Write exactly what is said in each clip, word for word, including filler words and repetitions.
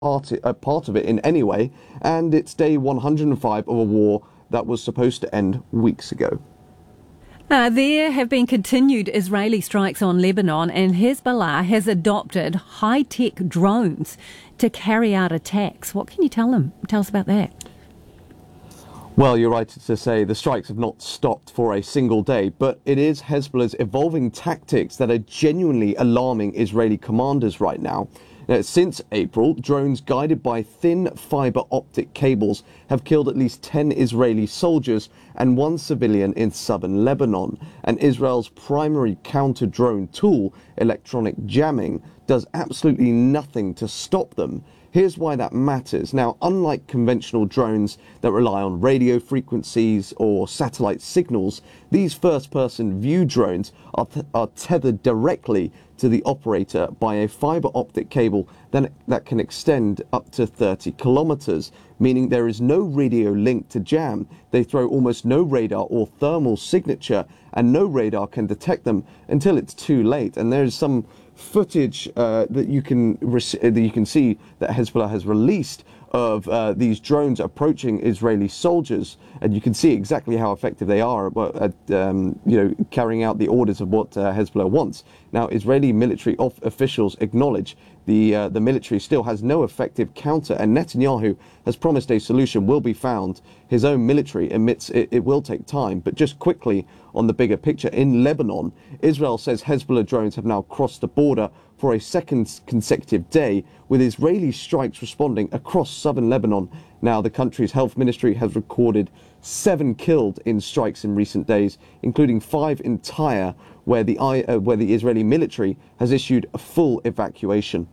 part, uh, part of it in any way, and it's day one hundred five of a war that was supposed to end weeks ago. Uh, there have been continued Israeli strikes on Lebanon, and Hezbollah has adopted high-tech drones to carry out attacks. What can you tell them? Tell us about that. Well, you're right to say the strikes have not stopped for a single day, but it is Hezbollah's evolving tactics that are genuinely alarming Israeli commanders right now. Now, since April, drones guided by thin fibre optic cables have killed at least ten Israeli soldiers and one civilian in southern Lebanon. And Israel's primary counter-drone tool, electronic jamming, does absolutely nothing to stop them. Here's why that matters. Now, unlike conventional drones that rely on radio frequencies or satellite signals, these first-person view drones are, th- are tethered directly to the operator by a fibre optic cable that, that can extend up to thirty kilometres, meaning there is no radio link to jam. They throw almost no radar or thermal signature, and no radar can detect them until it's too late. And there's some footage uh, that you can rec- that you can see that Hezbollah has released of uh, these drones approaching Israeli soldiers, and you can see exactly how effective they are at um, you know carrying out the orders of what uh, Hezbollah wants. Now, Israeli military off- officials acknowledge the uh, the military still has no effective counter, and Netanyahu has promised a solution will be found. His own military admits it, it will take time, but just quickly on the bigger picture, in Lebanon, Israel says Hezbollah drones have now crossed the border for a second consecutive day, with Israeli strikes responding across southern Lebanon. Now, the country's health ministry has recorded seven killed in strikes in recent days, including five in Tyre, where the, uh, where the Israeli military has issued a full evacuation.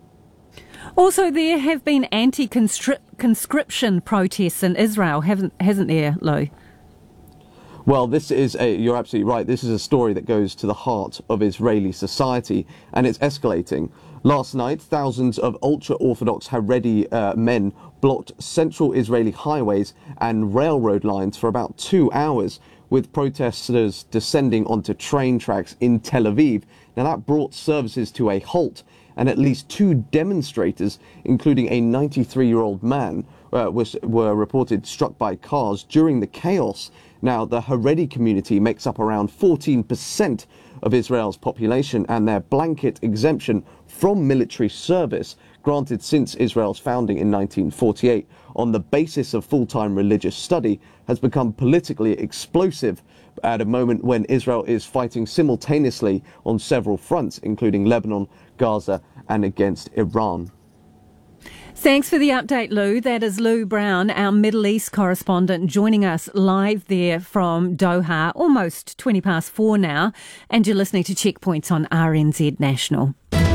Also, there have been anti-conscription protests in Israel, haven't, hasn't there, Lou? Well, this is a, you're absolutely right. This is a story that goes to the heart of Israeli society, and it's escalating. Last night, thousands of ultra-Orthodox Haredi uh, men blocked central Israeli highways and railroad lines for about two hours, with protesters descending onto train tracks in Tel Aviv. Now, that brought services to a halt, and at least two demonstrators, including a ninety-three-year-old man, uh, was, were reported struck by cars during the chaos. Now, the Haredi community makes up around fourteen percent of Israel's population, and their blanket exemption from military service, granted since Israel's founding in nineteen forty-eight on the basis of full-time religious study, has become politically explosive at a moment when Israel is fighting simultaneously on several fronts, including Lebanon, Gaza, and against Iran. Thanks for the update, Lou. That is Lou Brown, our Middle East correspondent, joining us live there from Doha, almost twenty past four now, and you're listening to Checkpoints on R N Z National.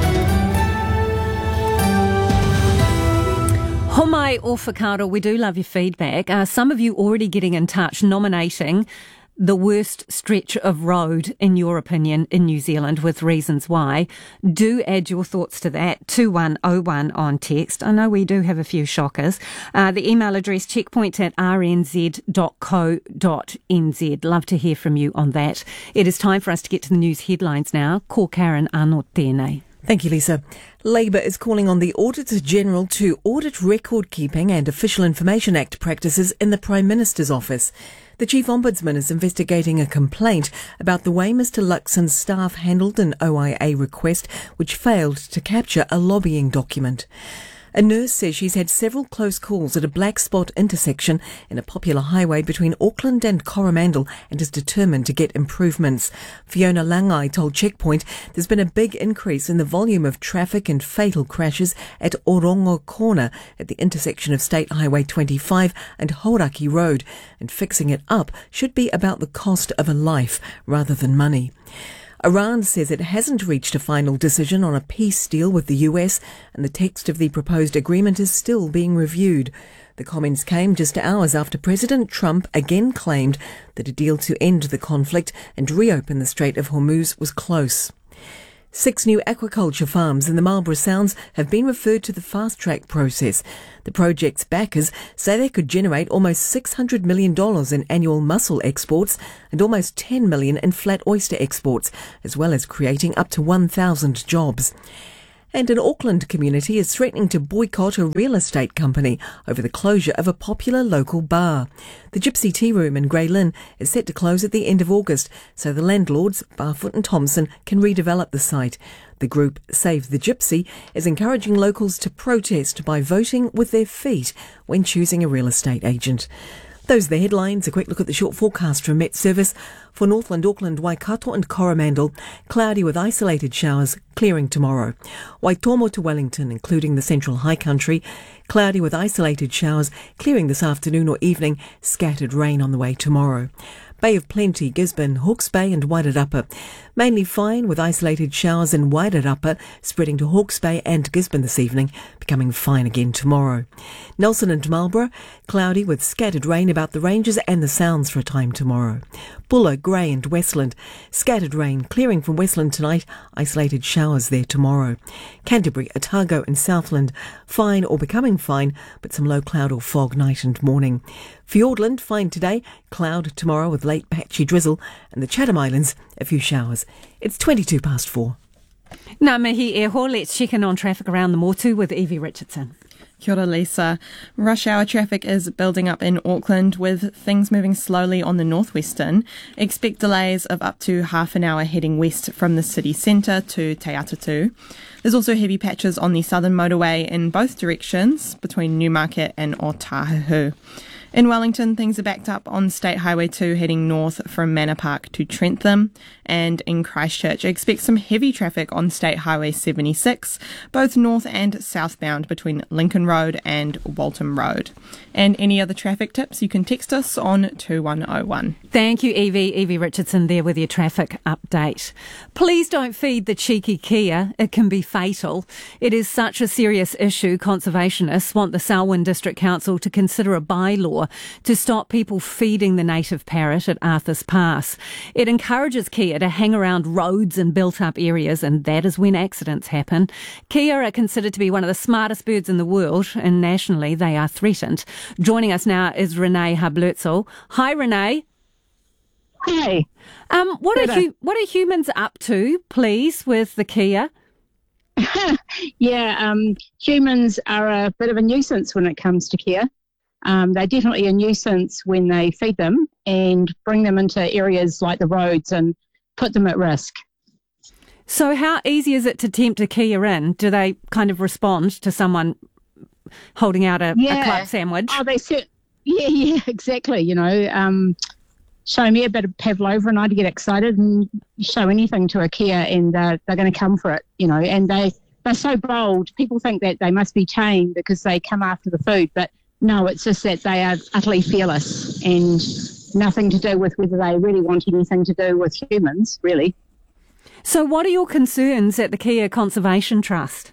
Homai o Whakaaro, we do love your feedback. Uh, some of you already getting in touch, nominating the worst stretch of road, in your opinion, in New Zealand, with reasons why. Do add your thoughts to that, two one oh one on text. I know we do have a few shockers. Uh, the email address, checkpoints at r n z dot co dot n z. Love to hear from you on that. It is time for us to get to the news headlines now. Ko Karen Arnold tēnei. Thank you, Lisa. Labour is calling on the Auditor-General to audit record-keeping and Official Information Act practices in the Prime Minister's office. The Chief Ombudsman is investigating a complaint about the way Mr Luxon's staff handled an O I A request which failed to capture a lobbying document. A nurse says she's had several close calls at a black spot intersection in a popular highway between Auckland and Coromandel and is determined to get improvements. Fiona Langai told Checkpoint there's been a big increase in the volume of traffic and fatal crashes at Orongo Corner at the intersection of State Highway twenty-five and Hauraki Road, and fixing it up should be about the cost of a life rather than money. Iran says it hasn't reached a final decision on a peace deal with the U S, and the text of the proposed agreement is still being reviewed. The comments came just hours after President Trump again claimed that a deal to end the conflict and reopen the Strait of Hormuz was close. Six new aquaculture farms in the Marlborough Sounds have been referred to the fast-track process. The project's backers say they could generate almost six hundred million dollars in annual mussel exports and almost ten million dollars in flat oyster exports, as well as creating up to one thousand jobs. And an Auckland community is threatening to boycott a real estate company over the closure of a popular local bar. The Gypsy Tea Room in Grey Lynn is set to close at the end of August, so the landlords, Barfoot and Thompson, can redevelop the site. The group Save the Gypsy is encouraging locals to protest by voting with their feet when choosing a real estate agent. Those are the headlines. A quick look at the short forecast from Met Service. For Northland, Auckland, Waikato and Coromandel, cloudy with isolated showers, clearing tomorrow. Waitomo to Wellington, including the Central High Country, cloudy with isolated showers, clearing this afternoon or evening, scattered rain on the way tomorrow. Bay of Plenty, Gisborne, Hawke's Bay and Wairarapa. Mainly fine with isolated showers in Wairarapa, spreading to Hawke's Bay and Gisborne this evening, becoming fine again tomorrow. Nelson and Marlborough, cloudy with scattered rain about the ranges and the sounds for a time tomorrow. Buller, Grey and Westland, scattered rain, clearing from Westland tonight, isolated showers there tomorrow. Canterbury, Otago and Southland, fine or becoming fine, but some low cloud or fog night and morning. Fiordland, fine today, cloud tomorrow with late patchy drizzle, and the Chatham Islands, a few showers. It's twenty-two past four. Ngā mihi e ho, let's check in on traffic around the Motu with Evie Richardson. Kia ora, Lisa. Rush hour traffic is building up in Auckland with things moving slowly on the northwestern. Expect delays of up to half an hour heading west from the city centre to Te Atatu. There's also heavy patches on the southern motorway in both directions between Newmarket and Otahuhu. In Wellington, things are backed up on State Highway two heading north from Manor Park to Trentham, and in Christchurch, expect some heavy traffic on State Highway seventy-six, both north and southbound between Lincoln Road and Waltham Road. And any other traffic tips, you can text us on two one oh one. Thank you, Evie. Evie Richardson there with your traffic update. Please don't feed the cheeky Kia. It can be fatal. It is such a serious issue, conservationists want the Selwyn District Council to consider a bylaw to stop people feeding the native parrot at Arthur's Pass. It encourages Kia to hang around roads and built-up areas, and that is when accidents happen. Kia are considered to be one of the smartest birds in the world, and nationally they are threatened. Joining us now is Renee Hablutzel. Hi, Renee. Hi. Um, what are hu- what are humans up to, please, with the Kia? yeah, um, humans are a bit of a nuisance when it comes to Kia. Um, they're definitely a nuisance when they feed them and bring them into areas like the roads and put them at risk. So how easy is it to tempt a Kia in? Do they kind of respond to someone holding out a, yeah. a club sandwich? Oh, they sit. Yeah, yeah, exactly. You know, um, show me a bit of pavlova and I'd get excited, and show anything to a Kia and uh, they're going to come for it, you know, and they, they're so bold. People think that they must be chained because they come after the food, but no, it's just that they are utterly fearless and nothing to do with whether they really want anything to do with humans, really. So what are your concerns at the Kia Conservation Trust?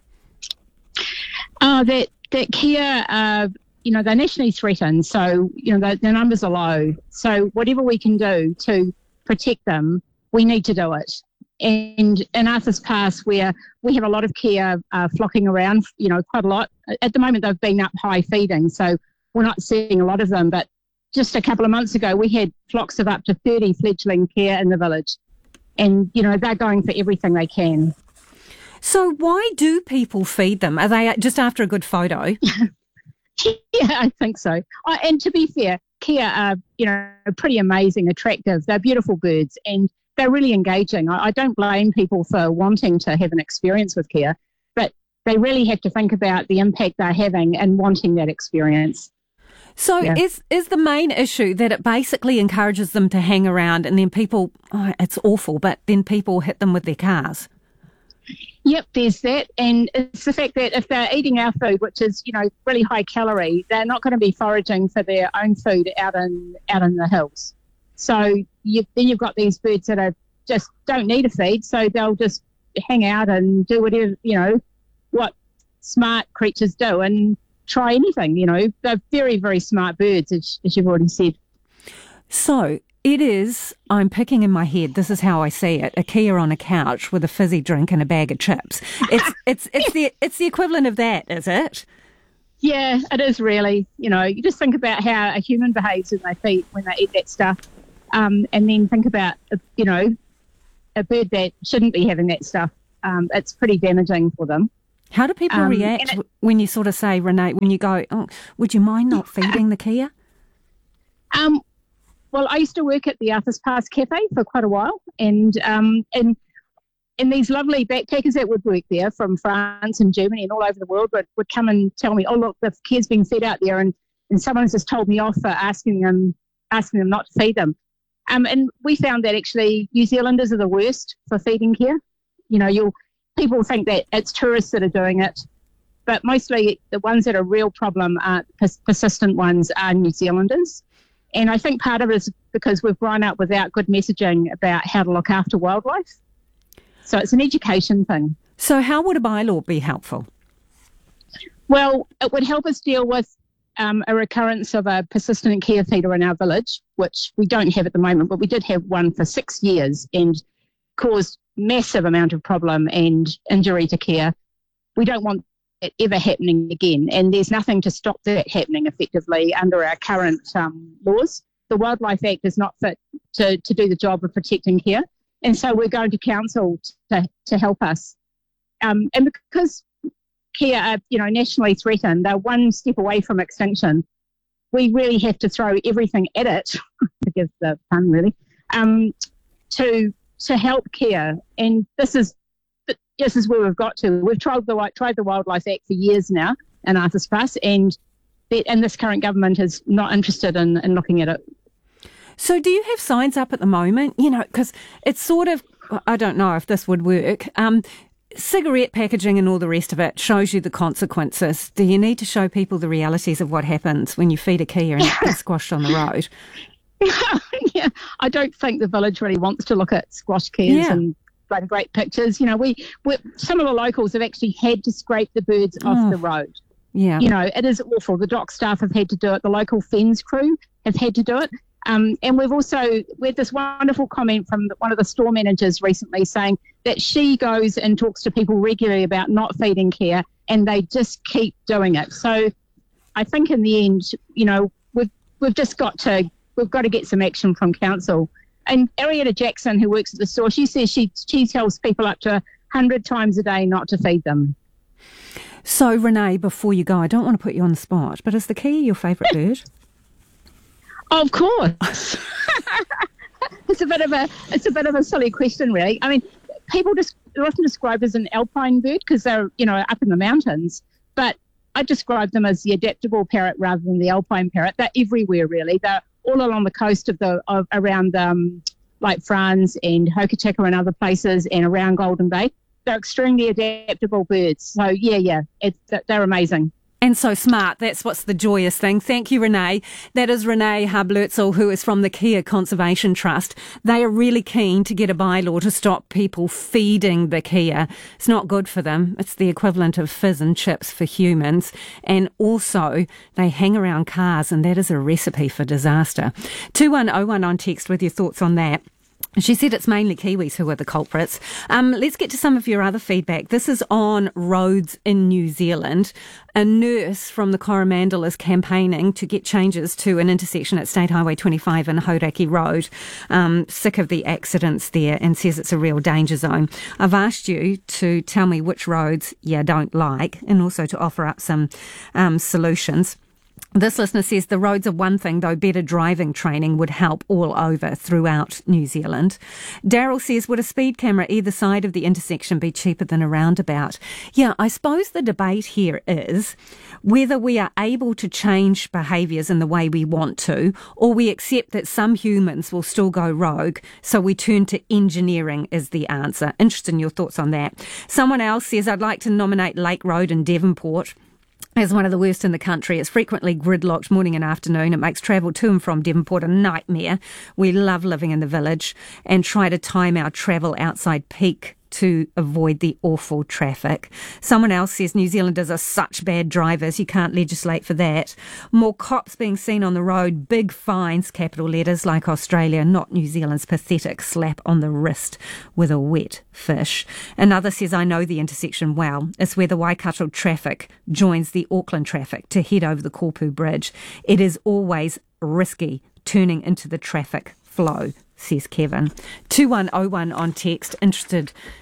Uh, that, that Kia, uh, you know, they're nationally threatened, so, you know, the, the numbers are low. So whatever we can do to protect them, we need to do it. And in Arthur's Pass, where we have a lot of Kia uh, flocking around, you know, quite a lot. At the moment, they've been up high feeding, so we're not seeing a lot of them. But just a couple of months ago, we had flocks of up to thirty fledgling Kia in the village. And, you know, they're going for everything they can. So why do people feed them? Are they just after a good photo? Yeah, I think so. Oh, and to be fair, Kia are, you know, pretty amazing, attractive. They're beautiful birds and they're really engaging. I, I don't blame people for wanting to have an experience with Kia, but they really have to think about the impact they're having and wanting that experience. So yeah. is is the main issue that it basically encourages them to hang around and then people, oh, it's awful, but then people hit them with their cars? Yep, there's that. And it's the fact that if they're eating our food, which is, you know, really high calorie, they're not going to be foraging for their own food out in out in the hills. So you, then you've got these birds that are just don't need a feed, so they'll just hang out and do whatever, you know, what smart creatures do and try anything, you know. They're very, very smart birds, as, as you've already said. So it is, I'm picking in my head, this is how I see it, a Kia on a couch with a fizzy drink and a bag of chips. It's it's it's the it's the equivalent of that, is it? Yeah, it is really. You know, you just think about how a human behaves when they feed, when they eat that stuff, um, and then think about, you know, a bird that shouldn't be having that stuff. Um, it's pretty damaging for them. How do people Um, react and it- when you sort of say, Renee, when you go, oh, would you mind not feeding the Kia? Um, well, I used to work at the Arthur's Pass Cafe for quite a while, and um, and and these lovely backpackers that would work there from France and Germany and all over the world would, would come and tell me, oh, look, the Kia's being fed out there, and, and someone's just told me off for asking them asking them not to feed them. Um, and we found that actually New Zealanders are the worst for feeding Kia. You know, you'll people think that it's tourists that are doing it, but mostly the ones that are a real problem are pers- persistent ones are New Zealanders. And I think part of it is because we've grown up without good messaging about how to look after wildlife. So it's an education thing. So how would a bylaw be helpful? Well, it would help us deal with um, a recurrence of a persistent Kia feeder in our village, which we don't have at the moment, but we did have one for six years and caused massive amount of problem and injury to Kia. We don't want it ever happening again, and there's nothing to stop that happening effectively under our current um, laws. The Wildlife Act is not fit to, to do the job of protecting Kia, and so we're going to council to, to help us. Um, and because Kia are, you know, nationally threatened, they're one step away from extinction, we really have to throw everything at it, forgive the pun really, um, to to help Kia. And this is this is where we've got to. We've tried the tried the Wildlife Act for years now in Arthur's Pass, and the, and this current government is not interested in, in looking at it. So do you have signs up at the moment? You know, because it's sort of, I don't know if this would work. Um, cigarette packaging and all the rest of it shows you the consequences. Do you need to show people the realities of what happens when you feed a Kia and it gets squashed on the road? Yeah, I don't think the village really wants to look at squash Kias Yeah. and bloody great pictures. You know, we we some of the locals have actually had to scrape the birds Oh. off the road. Yeah. You know, it is awful. The dock staff have had to do it. The local fens crew have had to do it. Um, and we've also, we had this wonderful comment from one of the store managers recently saying that she goes and talks to people regularly about not feeding Kia, and they just keep doing it. So I think in the end, you know, we've we've just got to we've got to get some action from council. And Arietta Jackson, who works at the store, she says she she tells people up to a hundred times a day not to feed them. So, Renee, before you go, I don't want to put you on the spot, but is the Kia your favourite bird? Of course. It's a bit of a it's a bit of a silly question, really. I mean, people just they're often described as an alpine bird because they're, you know, up in the mountains. But I describe them as the adaptable parrot rather than the alpine parrot. They're everywhere, really. They're all along the coast of the of around um, like France and Hokitika and other places, and around Golden Bay. They're extremely adaptable birds. So yeah, yeah, it's, they're amazing. And so smart. That's what's the joyous thing. Thank you, Renee. That is Renee Hablutzel, who is from the Kia Conservation Trust. They are really keen to get a bylaw to stop people feeding the Kia. It's not good for them. It's the equivalent of fizz and chips for humans. And also, they hang around cars, and that is a recipe for disaster. two one oh one on text with your thoughts on that. She said it's mainly Kiwis who are the culprits. Um, let's get to some of your other feedback. This is on roads in New Zealand. A nurse from the Coromandel is campaigning to get changes to an intersection at State Highway twenty-five and Hauraki Road. Um, sick of the accidents there, and says it's a real danger zone. I've asked you to tell me which roads you don't like, and also to offer up some um, solutions. This listener says the roads are one thing, though better driving training would help all over throughout New Zealand. Daryl says, would a speed camera either side of the intersection be cheaper than a roundabout? Yeah, I suppose the debate here is whether we are able to change behaviours in the way we want to, or we accept that some humans will still go rogue, so we turn to engineering as the answer. Interested in your thoughts on that. Someone else says, I'd like to nominate Lake Road in Devonport as one of the worst in the country. It's frequently gridlocked morning and afternoon. It makes travel to and from Devonport a nightmare. We love living in the village and try to time our travel outside peak to avoid the awful traffic. Someone else says New Zealanders are such bad drivers, you can't legislate for that. More cops being seen on the road, big fines, capital letters, like Australia, not New Zealand's pathetic slap on the wrist with a wet fish. Another says, I know the intersection well. It's where the Waikato traffic joins the Auckland traffic to head over the Korpu Bridge. It is always risky turning into the traffic flow, says Kevin. two one oh one on text, interested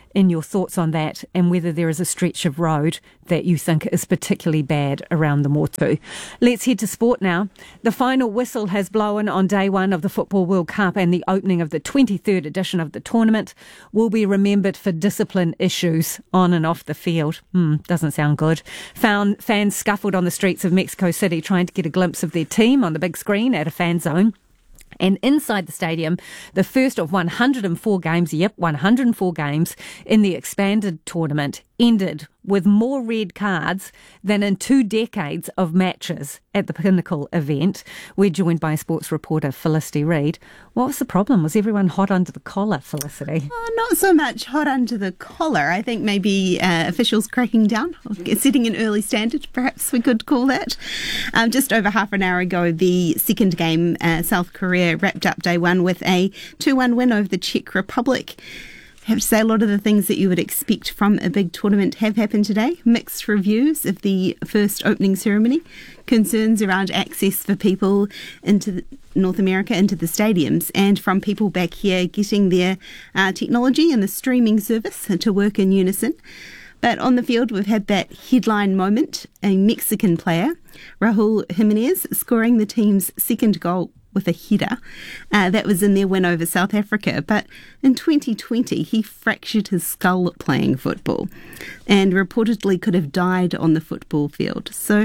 in your thoughts on that and whether there is a stretch of road that you think is particularly bad around the Motu. Let's head to sport now. The final whistle has blown on day one of the Football World Cup, and the opening of the twenty-third edition of the tournament will be remembered for discipline issues on and off the field. Hmm, doesn't sound good. Found fans scuffled on the streets of Mexico City trying to get a glimpse of their team on the big screen at a fan zone. And inside the stadium, the first of one hundred four games, yep, one hundred four games in the expanded tournament ended with more red cards than in two decades of matches at the Pinnacle event. We're joined by sports reporter Felicity Reid. What was the problem? Was everyone hot under the collar, Felicity? Oh, not so much hot under the collar. I think maybe uh, officials cracking down, setting an early standard, perhaps we could call that. Um, just over half an hour ago, the second game, uh, South Korea, wrapped up day one with a two one win over the Czech Republic. I have to say a lot of the things that you would expect from a big tournament have happened today. Mixed reviews of the first opening ceremony, concerns around access for people into North America, into the stadiums, and from people back here getting their uh, technology and the streaming service to work in unison. But on the field, we've had that headline moment, a Mexican player, Raúl Jiménez, scoring the team's second goal with a header. Uh, that was in their win over South Africa. But in twenty twenty, he fractured his skull playing football and reportedly could have died on the football field. So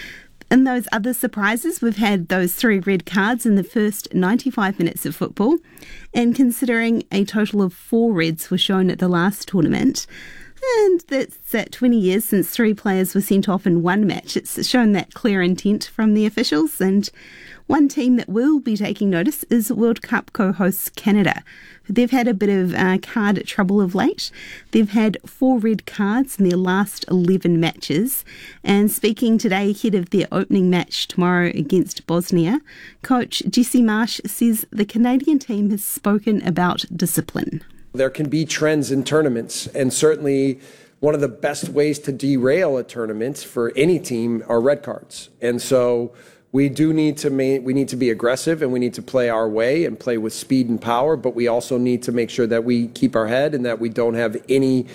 in those other surprises, we've had those three red cards in the first ninety-five minutes of football. And considering a total of four reds were shown at the last tournament, and that's at twenty years since three players were sent off in one match, it's shown that clear intent from the officials. And one team that will be taking notice is World Cup co-hosts Canada. They've had a bit of uh, card trouble of late. They've had four red cards in their last eleven matches. And speaking today ahead of their opening match tomorrow against Bosnia, coach Jesse Marsh says the Canadian team has spoken about discipline. There can be trends in tournaments, and certainly one of the best ways to derail a tournament for any team are red cards. And so we do need to ma- we need to be aggressive, and we need to play our way and play with speed and power, but we also need to make sure that we keep our head and that we don't have any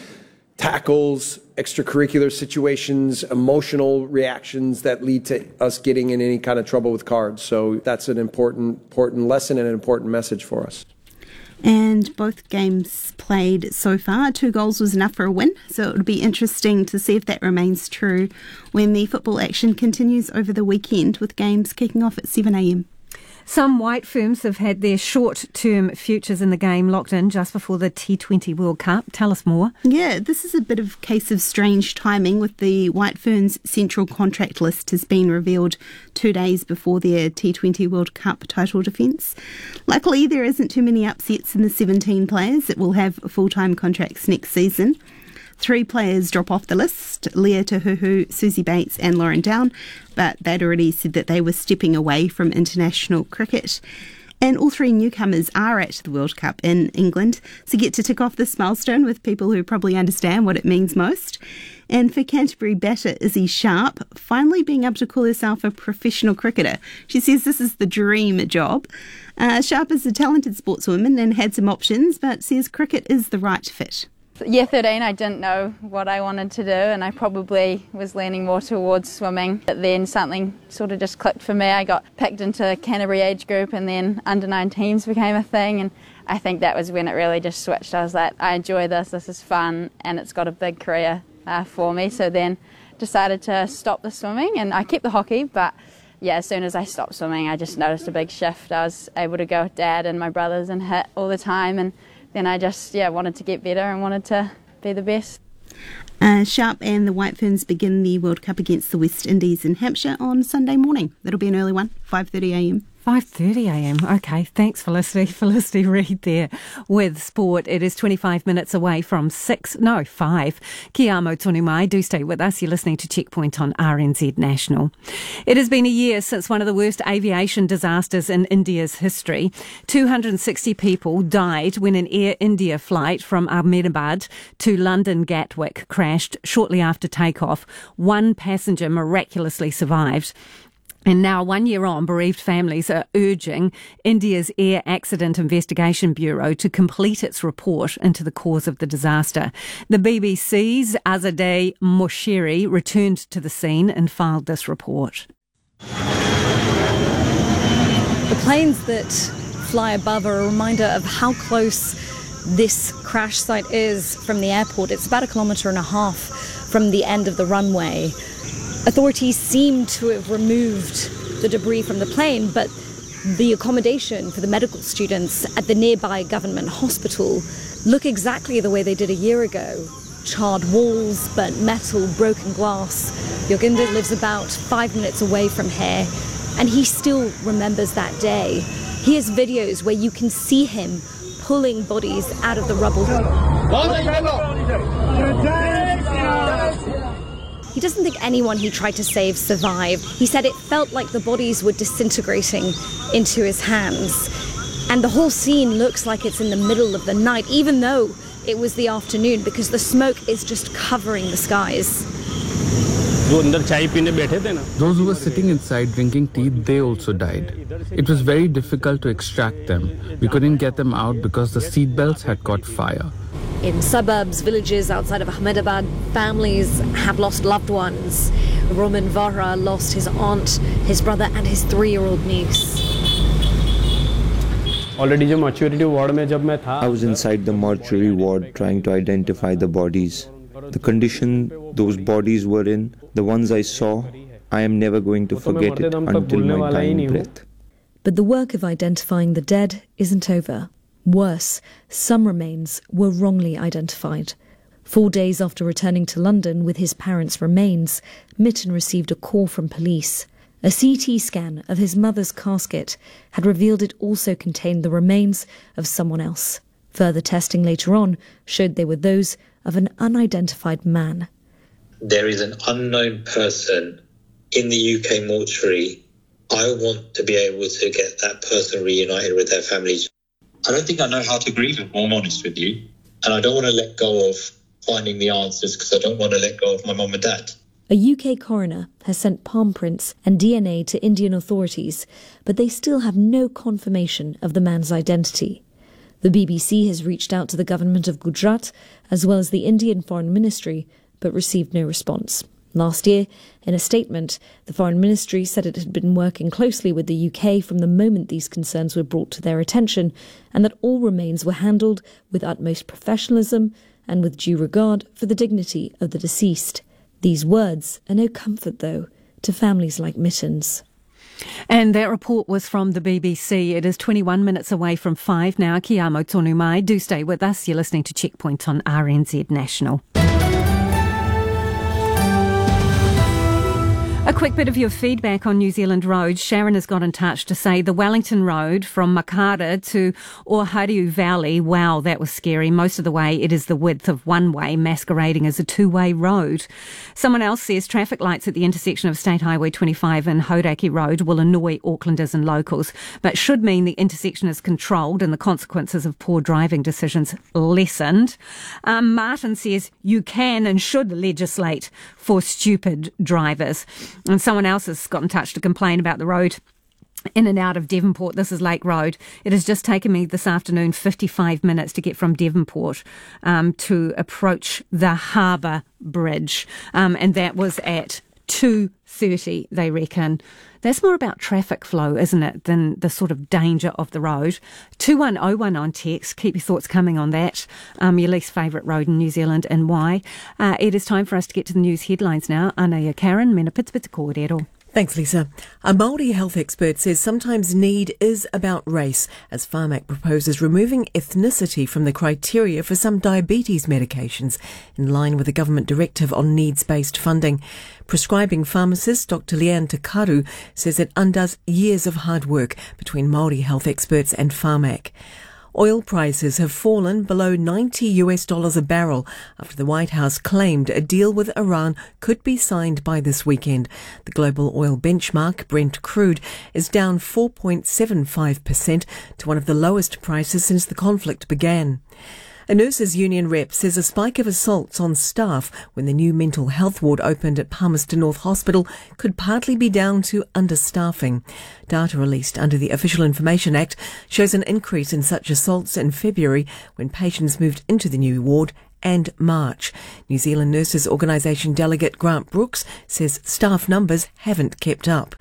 tackles, extracurricular situations, emotional reactions that lead to us getting in any kind of trouble with cards. So that's an important important lesson and an important message for us. And both games played so far, two goals was enough for a win. So it would be interesting to see if that remains true when the football action continues over the weekend, with games kicking off at seven a.m. Some white firms have had their short-term futures in the game locked in just before the T twenty World Cup. Tell us more. Yeah, this is a bit of a case of strange timing, with the White Ferns central contract list has been revealed two days before their T twenty World Cup title defence. Luckily, there isn't too many upsets in the seventeen players that will have full-time contracts next season. Three players drop off the list, Leah Tahuhu, Susie Bates and Lauren Down, but they'd already said that they were stepping away from international cricket. And all three newcomers are at the World Cup in England, so get to tick off this milestone with people who probably understand what it means most. And for Canterbury batter Izzy Sharp, finally being able to call herself a professional cricketer. She says this is the dream job. Uh, Sharp is a talented sportswoman and had some options, but says cricket is the right fit. Year thirteen, I didn't know what I wanted to do, and I probably was leaning more towards swimming. But then something sort of just clicked for me. I got picked into Canterbury age group, and then under nineteens became a thing, and I think that was when it really just switched. I was like, I enjoy this, this is fun, and it's got a big career uh, for me. So then decided to stop the swimming, and I kept the hockey, but yeah, as soon as I stopped swimming, I just noticed a big shift. I was able to go with Dad and my brothers and hit all the time, and then I just, yeah, wanted to get better and wanted to be the best. Uh, Sharp and the White Ferns begin the World Cup against the West Indies in Hampshire on Sunday morning. That'll be an early one, five thirty a.m. five thirty a.m. Okay, thanks Felicity. Felicity Reid there with sport. It is twenty-five minutes away from six, no, five. Kia amo tonu mai. Do stay with us. You're listening to Checkpoint on R N Z National. It has been a year since one of the worst aviation disasters in India's history. two hundred sixty people died when an Air India flight from Ahmedabad to London Gatwick crashed shortly after takeoff. One passenger miraculously survived. And now, one year on, bereaved families are urging India's Air Accident Investigation Bureau to complete its report into the cause of the disaster. The B B C's Azadeh Moshiri returned to the scene and filed this report. The planes that fly above are a reminder of how close this crash site is from the airport. It's about a kilometre and a half from the end of the runway. Authorities seem to have removed the debris from the plane, but the accommodation for the medical students at the nearby government hospital look exactly the way they did a year ago. Charred walls, burnt metal, broken glass. Yoginder lives about five minutes away from here, and he still remembers that day. He has videos where you can see him pulling bodies out of the rubble. He doesn't think anyone he tried to save survived. He said it felt like the bodies were disintegrating into his hands. And the whole scene looks like it's in the middle of the night, even though it was the afternoon, because the smoke is just covering the skies. Those who were sitting inside drinking tea, they also died. It was very difficult to extract them. We couldn't get them out because the seatbelts had caught fire. In suburbs, villages outside of Ahmedabad, families have lost loved ones. Roman Vara lost his aunt, his brother and his three-year-old niece. I was inside the mortuary ward trying to identify the bodies. The condition those bodies were in, the ones I saw, I am never going to forget it until my dying breath. But the work of identifying the dead isn't over. Worse, some remains were wrongly identified. Four days after returning to London with his parents' remains, Mitten received a call from police. A C T scan of his mother's casket had revealed it also contained the remains of someone else. Further testing later on showed they were those of an unidentified man. There is an unknown person in the U K mortuary. I want to be able to get that person reunited with their families. I don't think I know how to grieve, if I'm honest with you. And I don't want to let go of finding the answers because I don't want to let go of my mum and dad. A U K coroner has sent palm prints and D N A to Indian authorities, but they still have no confirmation of the man's identity. The B B C has reached out to the government of Gujarat as well as the Indian Foreign Ministry, but received no response. Last year, in a statement, the Foreign Ministry said it had been working closely with the U K from the moment these concerns were brought to their attention, and that all remains were handled with utmost professionalism and with due regard for the dignity of the deceased. These words are no comfort, though, to families like Mitten's. And that report was from the B B C. It is twenty-one minutes away from five now. Ki amo tonu mai. Do stay with us. You're listening to Checkpoint on R N Z National. A quick bit of your feedback on New Zealand roads. Sharon has got in touch to say the Wellington Road from Makara to Ohariu Valley, wow, that was scary. Most of the way it is the width of one way masquerading as a two-way road. Someone else says traffic lights at the intersection of State Highway twenty-five and Hauraki Road will annoy Aucklanders and locals, but should mean the intersection is controlled and the consequences of poor driving decisions lessened. Um, Martin says you can and should legislate for stupid drivers. And someone else has got in touch to complain about the road in and out of Devonport. This is Lake Road. It has just taken me this afternoon fifty-five minutes to get from Devonport um, to approach the Harbour Bridge. Um, and that was at two thirty, they reckon. That's more about traffic flow, isn't it, than the sort of danger of the road. two one oh one on text. Keep your thoughts coming on that. Um, your least favourite road in New Zealand and why. Uh, it is time for us to get to the news headlines now. Ana ia Karen, mena pitsipita kōrero. Thanks, Lisa. A Māori health expert says sometimes need is about race, as Pharmac proposes removing ethnicity from the criteria for some diabetes medications, in line with the government directive on needs-based funding. Prescribing pharmacist Doctor Leanne Takaru says it undoes years of hard work between Māori health experts and Pharmac. Oil prices have fallen below ninety US dollars a barrel after the White House claimed a deal with Iran could be signed by this weekend. The global oil benchmark, Brent crude, is down four point seven five percent to one of the lowest prices since the conflict began. A nurses' union rep says a spike of assaults on staff when the new mental health ward opened at Palmerston North Hospital could partly be down to understaffing. Data released under the Official Information Act shows an increase in such assaults in February when patients moved into the new ward and March. New Zealand Nurses Organisation delegate Grant Brooks says staff numbers haven't kept up.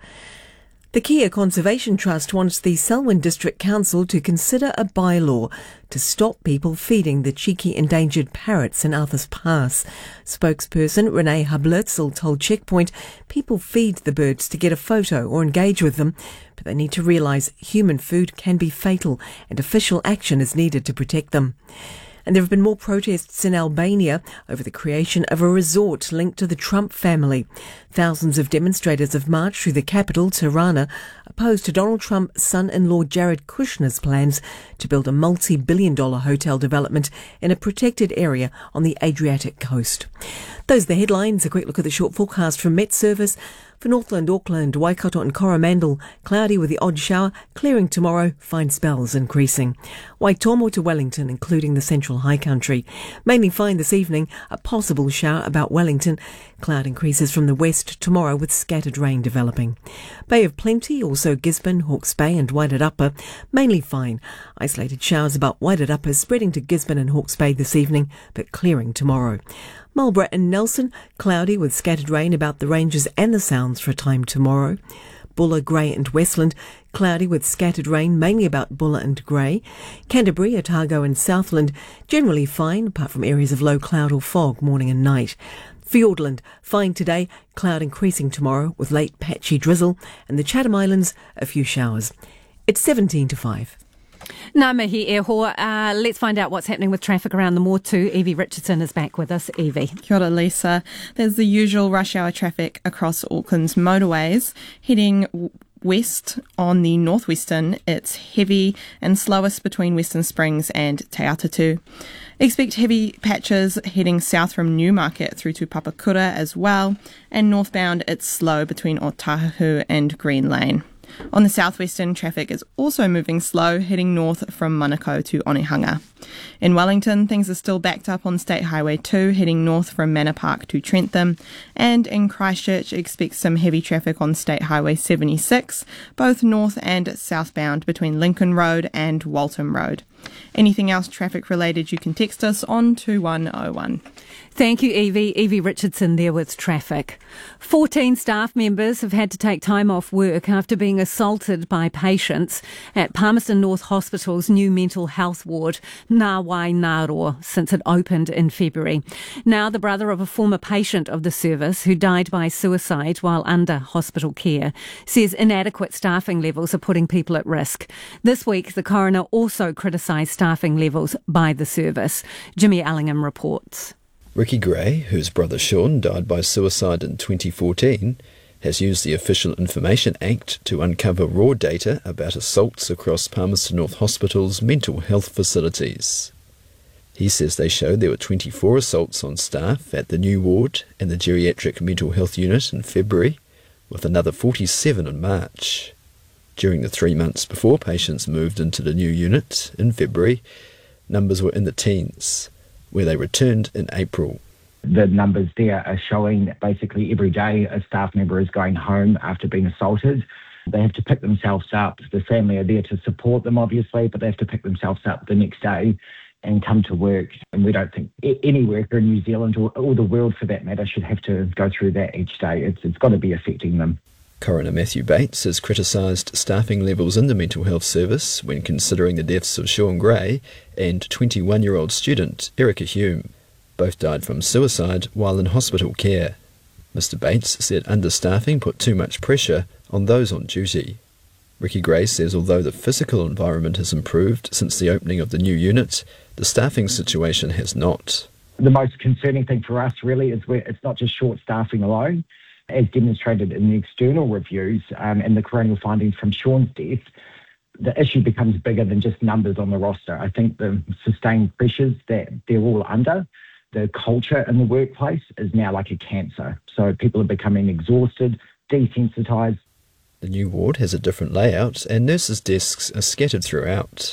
The Kia Conservation Trust wants the Selwyn District Council to consider a bylaw to stop people feeding the cheeky endangered parrots in Arthur's Pass. Spokesperson Renee Hablitzel told Checkpoint people feed the birds to get a photo or engage with them, but they need to realise human food can be fatal and official action is needed to protect them. And there have been more protests in Albania over the creation of a resort linked to the Trump family. Thousands of demonstrators have marched through the capital, Tirana, opposed to Donald Trump's son-in-law Jared Kushner's plans to build a multi-billion dollar hotel development in a protected area on the Adriatic coast. Those are the headlines. A quick look at the short forecast from Met Service. For Northland, Auckland, Waikato and Coromandel, cloudy with the odd shower, clearing tomorrow, fine spells increasing. Waitomo to Wellington, including the central high country. Mainly fine this evening, a possible shower about Wellington. Cloud increases from the west tomorrow with scattered rain developing. Bay of Plenty, also Gisborne, Hawke's Bay and Waitarapa, mainly fine. Isolated showers about Waitarapa spreading to Gisborne and Hawke's Bay this evening, but clearing tomorrow. Marlborough and Nelson, cloudy with scattered rain about the ranges and the sounds for a time tomorrow. Bulla, Grey and Westland, cloudy with scattered rain, mainly about Bulla and Grey. Canterbury, Otago and Southland, generally fine, apart from areas of low cloud or fog morning and night. Fiordland, fine today, cloud increasing tomorrow with late patchy drizzle. And the Chatham Islands, a few showers. It's seventeen to five. Ngā mihi e hoa. Uh, let's find out what's happening with traffic around the Motu. Evie Richardson is back with us. Evie. Kia ora, Lisa. There's the usual rush hour traffic across Auckland's motorways. Heading w- west on the northwestern, it's heavy and slowest between Western Springs and Te Atatu. Expect heavy patches heading south from Newmarket through to Papakura as well. And northbound, it's slow between Otahu and Green Lane. On the southwestern, traffic is also moving slow, heading north from Manukau to Onehunga. In Wellington, things are still backed up on State Highway two, heading north from Manor Park to Trentham. And in Christchurch, expect some heavy traffic on State Highway seventy-six, both north and southbound between Lincoln Road and Waltham Road. Anything else traffic related, you can text us on two one oh one. Thank you, Evie. Evie Richardson there with traffic. fourteen staff members have had to take time off work after being assaulted by patients at Palmerston North Hospital's new mental health ward, Ngā Waingaroa, since it opened in February. Now, the brother of a former patient of the service who died by suicide while under hospital care says inadequate staffing levels are putting people at risk. This week, the coroner also criticised staffing levels by the service. Jimmy Allingham reports. Ricky Gray, whose brother Sean died by suicide in twenty fourteen, has used the Official Information Act to uncover raw data about assaults across Palmerston North Hospital's mental health facilities. He says they showed there were twenty-four assaults on staff at the new ward and the geriatric mental health unit in February, with another forty-seven in March. During the three months before patients moved into the new unit in February, numbers were in the teens, where they returned in April. The numbers there are showing that basically every day a staff member is going home after being assaulted. They have to pick themselves up. The family are there to support them, obviously, but they have to pick themselves up the next day and come to work. And we don't think any worker in New Zealand or, or the world for that matter should have to go through that each day. It's, it's got to be affecting them. Coroner Matthew Bates has criticised staffing levels in the mental health service when considering the deaths of Sean Gray and twenty-one-year-old student Erica Hume. Both died from suicide while in hospital care. Mister Bates said understaffing put too much pressure on those on duty. Ricky Gray says although the physical environment has improved since the opening of the new unit, the staffing situation has not. The most concerning thing for us really is where it's not just short staffing alone. As demonstrated in the external reviews um, and the coronial findings from Sean's death, the issue becomes bigger than just numbers on the roster. I think the sustained pressures that they're all under, the culture in the workplace is now like a cancer. So people are becoming exhausted, desensitised. The new ward has a different layout and nurses' desks are scattered throughout.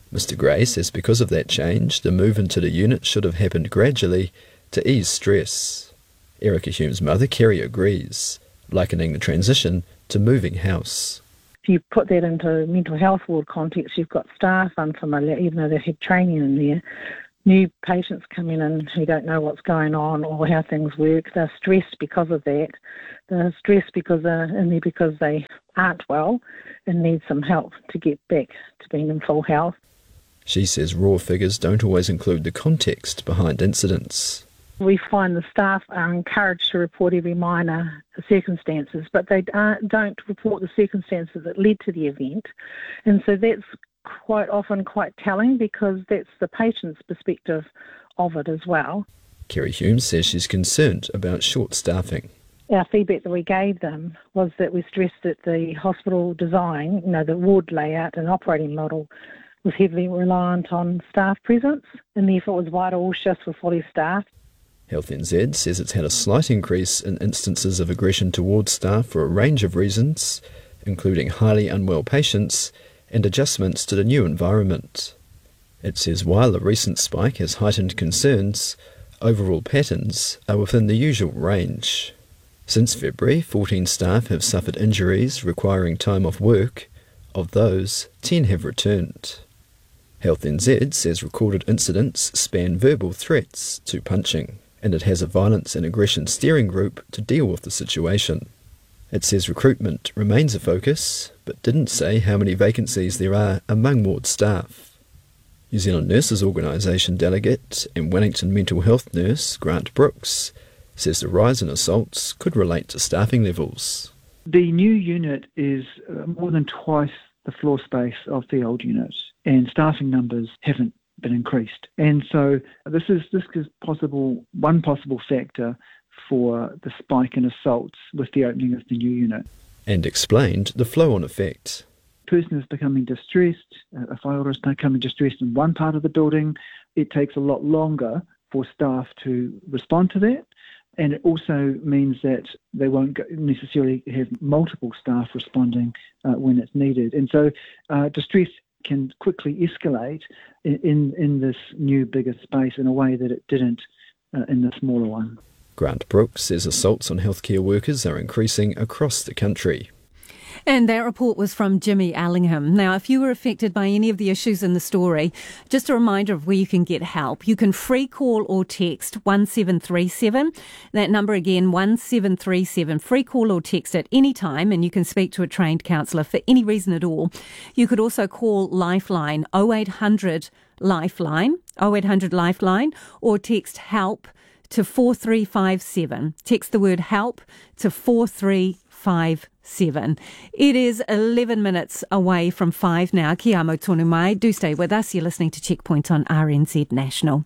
Mister Gray says because of that change, the move into the unit should have happened gradually to ease stress. Erica Hume's mother, Kerry, agrees, likening the transition to moving house. If you put that into mental health ward context, you've got staff unfamiliar, even though they've had training in there. New patients coming in who don't know what's going on or how things work. They're stressed because of that. They're stressed because they're in there because they aren't well and need some help to get back to being in full health. She says raw figures don't always include the context behind incidents. We find the staff are encouraged to report every minor circumstances, but they don't report the circumstances that led to the event. And so that's quite often quite telling because that's the patient's perspective of it as well. Kerry Hume says she's concerned about short staffing. Our feedback that we gave them was that we stressed that the hospital design, you know, the ward layout and operating model was heavily reliant on staff presence, and therefore it was vital all shifts were fully staffed. Health N Z says it's had a slight increase in instances of aggression towards staff for a range of reasons, including highly unwell patients and adjustments to the new environment. It says while the recent spike has heightened concerns, overall patterns are within the usual range. Since February, fourteen staff have suffered injuries requiring time off work. Of those, ten have returned. Health N Z says recorded incidents span verbal threats to punching, and it has a violence and aggression steering group to deal with the situation. It says recruitment remains a focus, but didn't say how many vacancies there are among ward staff. New Zealand Nurses Organisation delegate and Wellington mental health nurse Grant Brooks says the rise in assaults could relate to staffing levels. The new unit is more than twice the floor space of the old unit, and staffing numbers haven't been increased. And so this is this is possible one possible factor for the spike in assaults with the opening of the new unit. And explained the flow-on effect. A person is becoming distressed, a filer is becoming distressed in one part of the building, it takes a lot longer for staff to respond to that. And it also means that they won't necessarily have multiple staff responding uh, when it's needed. And so uh, distress can quickly escalate in, in, in this new, bigger space in a way that it didn't uh, in the smaller one. Grant Brooks says assaults on healthcare workers are increasing across the country. And that report was from Jimmy Allingham. Now, if you were affected by any of the issues in the story, just a reminder of where you can get help. You can free call or text one seven three seven. That number again, one seven three seven. Free call or text at any time, and you can speak to a trained counsellor for any reason at all. You could also call Lifeline, oh eight hundred Lifeline, oh eight hundred Lifeline, or text HELP to four three five seven. Text the word HELP to four three five seven. It is eleven minutes away from five now. Kia amo tonu mai. Do stay with us. You're listening to Checkpoint on R N Z National.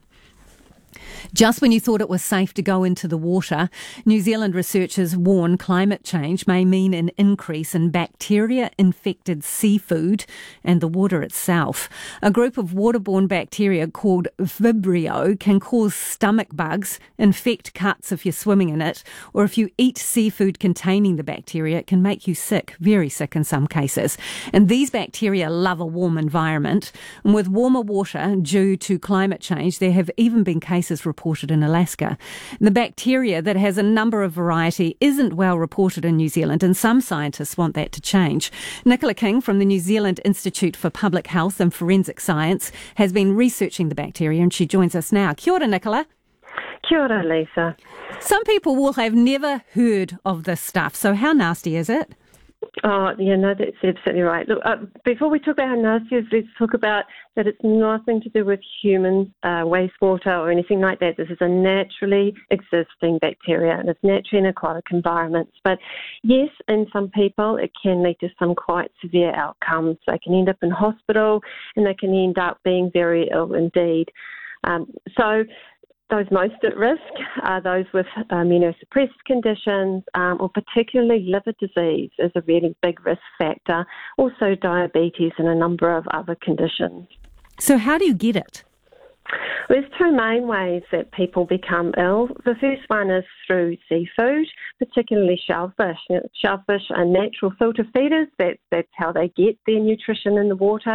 Just when you thought it was safe to go into the water, New Zealand researchers warn climate change may mean an increase in bacteria-infected seafood and the water itself. A group of waterborne bacteria called Vibrio can cause stomach bugs, infect cuts if you're swimming in it, or if you eat seafood containing the bacteria, it can make you sick, very sick in some cases. And these bacteria love a warm environment. And with warmer water due to climate change, there have even been cases reported in Alaska. The bacteria that has a number of variety isn't well reported in New Zealand, and some scientists want that to change. Nicola King from the New Zealand Institute for Public Health and Forensic Science has been researching the bacteria, and she joins us now. Kia ora, Nicola. Kia ora, Lisa. Some people will have never heard of this stuff, so how nasty is it? Oh, yeah, no, that's absolutely right. Look, uh, before we talk about how nasty it is, let's talk about that it's nothing to do with human uh, wastewater or anything like that. This is a naturally existing bacteria, and it's naturally in aquatic environments. But yes, in some people, it can lead to some quite severe outcomes. They can end up in hospital, and they can end up being very ill indeed. Um, so those most at risk are those with immunosuppressed conditions, um, or particularly liver disease is a really big risk factor, also diabetes and a number of other conditions. So how do you get it? There's two main ways that people become ill. The first one is through seafood, particularly shellfish. You know, shellfish are natural filter feeders. That, that's how they get their nutrition in the water.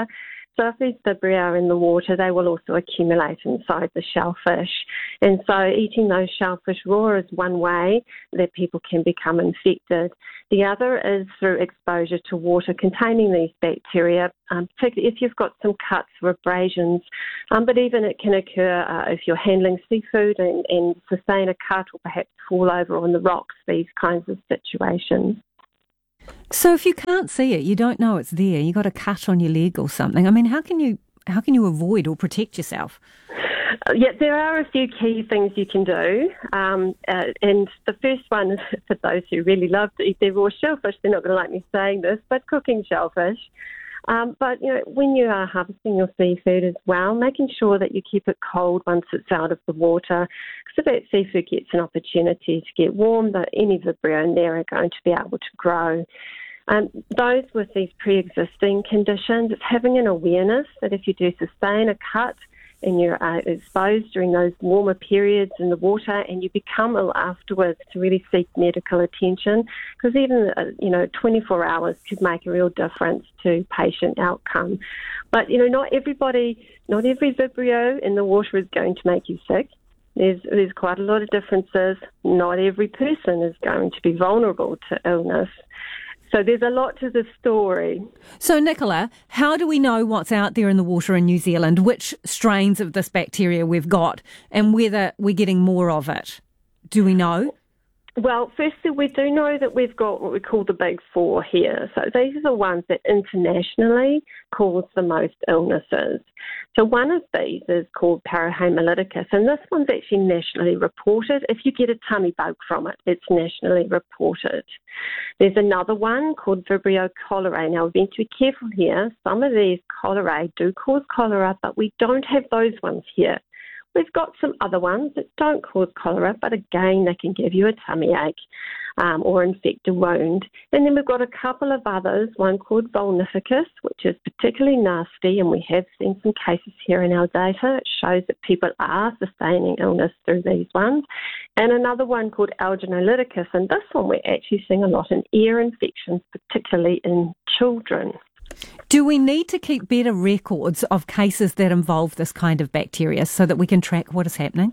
So if these Vibrio are in the water, they will also accumulate inside the shellfish. And so eating those shellfish raw is one way that people can become infected. The other is through exposure to water containing these bacteria, um, particularly if you've got some cuts or abrasions. Um, but even it can occur uh, if you're handling seafood and, and sustain a cut or perhaps fall over on the rocks, these kinds of situations. So if you can't see it, you don't know it's there, you got a cut on your leg or something, I mean, how can you how can you avoid or protect yourself? Uh, yeah, there are a few key things you can do. Um, uh, and the first one is for those who really love to eat their raw shellfish, they're not going to like me saying this, but cooking shellfish. Um, but, you know, when you are harvesting your seafood as well, making sure that you keep it cold once it's out of the water, so that seafood gets an opportunity to get warm, that any Vibrio in there are going to be able to grow. Um, those with these pre-existing conditions, it's having an awareness that if you do sustain a cut and you're uh, exposed during those warmer periods in the water and you become ill afterwards, to really seek medical attention, because even, uh, you know, twenty-four hours could make a real difference to patient outcome. But, you know, not everybody, not every Vibrio in the water is going to make you sick. There's, there's quite a lot of differences. Not every person is going to be vulnerable to illness. So there's a lot to the story. So, Nicola, how do we know what's out there in the water in New Zealand, which strains of this bacteria we've got, and whether we're getting more of it? Do we know? Well, firstly, we do know that we've got what we call the big four here. So these are the ones that internationally cause the most illnesses. So one of these is called Parahemolyticus, and this one's actually nationally reported. If you get a tummy bug from it, it's nationally reported. There's another one called Vibrio cholerae. Now, we need to be careful here. Some of these cholerae do cause cholera, but we don't have those ones here. We've got some other ones that don't cause cholera, but again, they can give you a tummy ache um, or infect a wound. And then we've got a couple of others, one called Vulnificus, which is particularly nasty, and we have seen some cases here in our data. It shows that people are sustaining illness through these ones. And another one called Alginolyticus, and this one we're actually seeing a lot in ear infections, particularly in children. Do we need to keep better records of cases that involve this kind of bacteria so that we can track what is happening?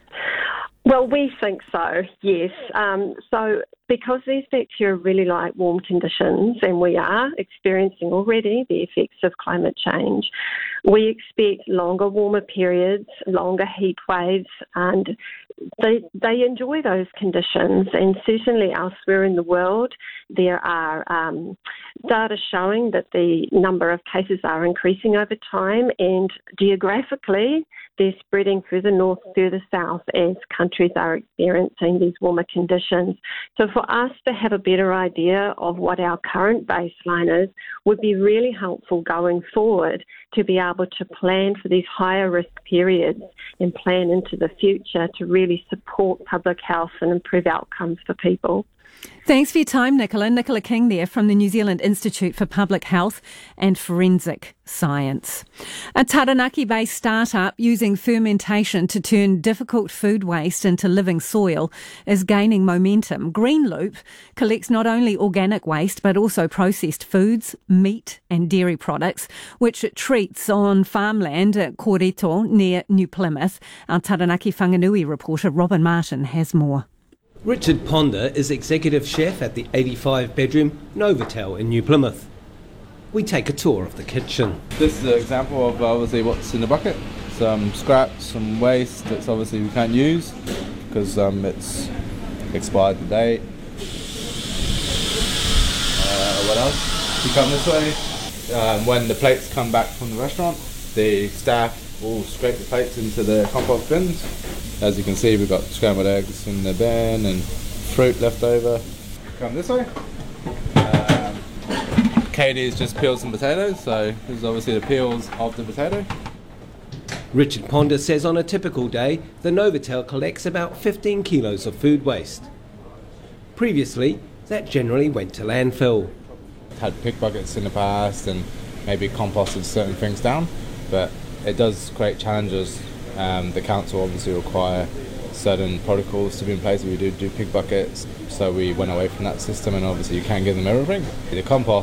Well, we think so, yes. Um, so because these bacteria really like warm conditions, and we are experiencing already the effects of climate change, we expect longer, warmer periods, longer heat waves, and they they enjoy those conditions. And certainly elsewhere in the world, there are um, data showing that the number of cases are increasing over time, and geographically, they're spreading further north, further south as countries are experiencing these warmer conditions. So for us to have a better idea of what our current baseline is would be really helpful going forward to be able to plan for these higher risk periods and plan into the future to really support public health and improve outcomes for people. Thanks for your time, Nicola. Nicola King there from the New Zealand Institute for Public Health and Forensic Science. A Taranaki-based startup using fermentation to turn difficult food waste into living soil is gaining momentum. Greenloop collects not only organic waste but also processed foods, meat and dairy products, which it treats on farmland at Kōreto near New Plymouth. Our Taranaki Whanganui reporter Robin Martin has more. Richard Ponder is executive chef at the eighty-five bedroom Novotel in New Plymouth. We take a tour of the kitchen. This is an example of obviously what's in the bucket. Some scraps, some waste that's obviously we can't use because um, it's expired today. Uh, what else? You come this way. Um, when the plates come back from the restaurant, the staff will scrape the plates into the compost bins. As you can see, we've got scrambled eggs in the bin and fruit left over. Come this way. Um, Katie's just peeled some potatoes, so this is obviously the peels of the potato. Richard Ponder says on a typical day, the Novotel collects about fifteen kilos of food waste. Previously, that generally went to landfill. Had pig buckets in the past and maybe composted certain things down, but it does create challenges. Um, the council obviously require certain protocols to be in place if we do do pig buckets, so we went away from that system, and obviously you can't give them everything. The compost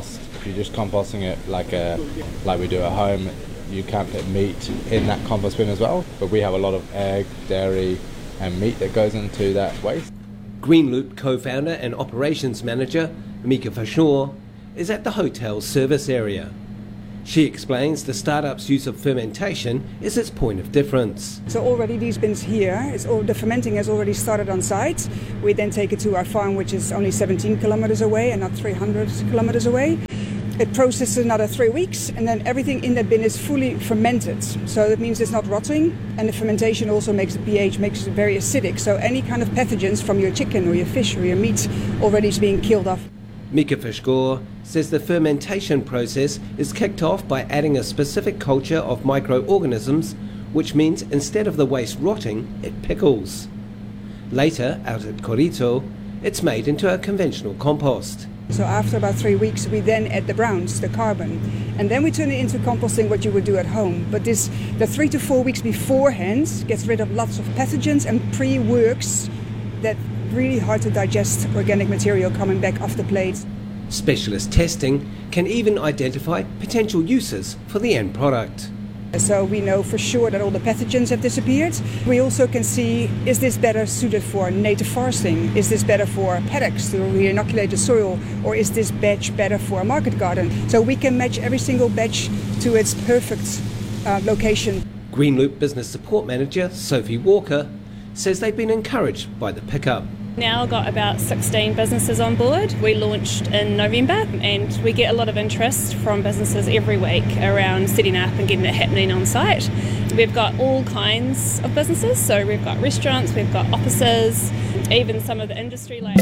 you're just composting it like a like we do at home, you can't put meat in that compost bin as well. But we have a lot of egg, dairy, and meat that goes into that waste. Greenloop co-founder and operations manager Mika Fashaw is at the hotel's service area. She explains the startup's use of fermentation is its point of difference. So already these bins here, it's all, the fermenting has already started on site. We then take it to our farm, which is only seventeen kilometers away and not three hundred kilometers away. It processes another three weeks and then everything in that bin is fully fermented. So that means it's not rotting, and the fermentation also makes the pH makes it very acidic. So any kind of pathogens from your chicken or your fish or your meat already is being killed off. Mika Fashaw says the fermentation process is kicked off by adding a specific culture of microorganisms, which means instead of the waste rotting, it pickles. Later, out at Korito, it's made into a conventional compost. So after about three weeks, we then add the browns, the carbon, and then we turn it into composting what you would do at home. But this, the three to four weeks beforehand, gets rid of lots of pathogens and pre-works that really hard to digest organic material coming back off the plate. Specialist testing can even identify potential uses for the end product. So we know for sure that all the pathogens have disappeared. We also can see, is this better suited for native foresting? Is this better for paddocks to re-inoculate the soil? Or is this batch better for a market garden? So we can match every single batch to its perfect uh, location. Greenloop Business Support Manager Sophie Walker says they've been encouraged by the pickup. Now got about sixteen businesses on board. We launched in November and we get a lot of interest from businesses every week around setting up and getting it happening on site. We've got all kinds of businesses, so we've got restaurants, we've got offices, even some of the industry like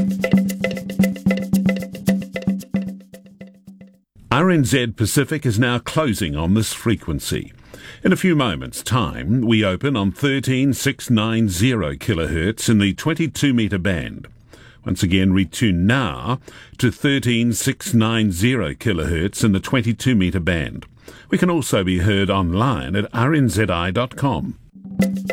R N Z Pacific is now closing on this frequency. In a few moments' time, we open on thirteen six ninety kilohertz in the twenty-two metre band. Once again, retune now to thirteen six ninety kilohertz in the twenty-two metre band. We can also be heard online at r n z i dot com.